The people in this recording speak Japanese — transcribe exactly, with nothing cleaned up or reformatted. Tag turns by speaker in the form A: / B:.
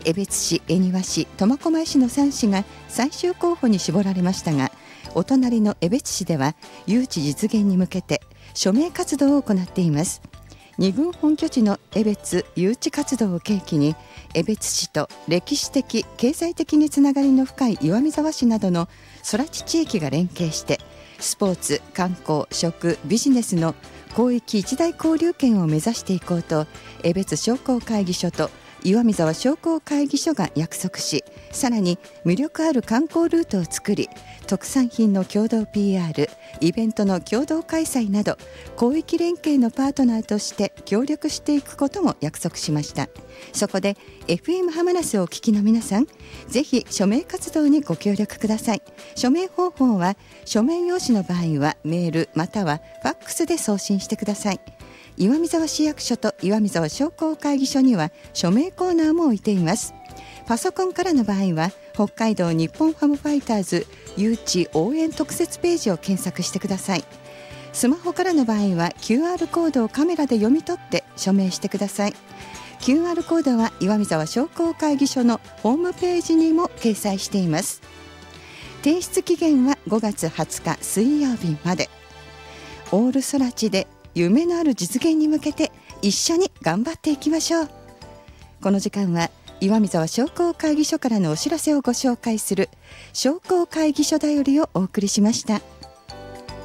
A: 江別市、恵庭市、苫小牧市のさん市が最終候補に絞られましたが、お隣の江別市では誘致実現に向けて署名活動を行っています。二軍本拠地の江別誘致活動を契機に、江別市と歴史的経済的につながりの深い岩見沢市などの空知地域が連携して、スポーツ、観光、食、ビジネスの広域一大交流圏を目指していこうと、江別商工会議所と岩見沢商工会議所が約束し、さらに魅力ある観光ルートを作り、特産品の共同 ピーアール、イベントの共同開催など広域連携のパートナーとして協力していくことも約束しました。そこで エフエム ハマナスをお聞きの皆さん、ぜひ署名活動にご協力ください。署名方法は、署名用紙の場合はメールまたはファックスで送信してください。岩見沢市役所と岩見沢商工会議所には署名コーナーも置いています。パソコンからの場合は、北海道日本ハムファイターズ誘致応援特設ページを検索してください。スマホからの場合は キューアール コードをカメラで読み取って署名してください。 キューアール コードは岩見沢商工会議所のホームページにも掲載しています。提出期限はごがつはつか水曜日まで。オールソラチで夢のある実現に向けて一緒に頑張っていきましょう。この時間は岩見沢商工会議所からのお知らせをご紹介する商工会議所だよりをお送りしました。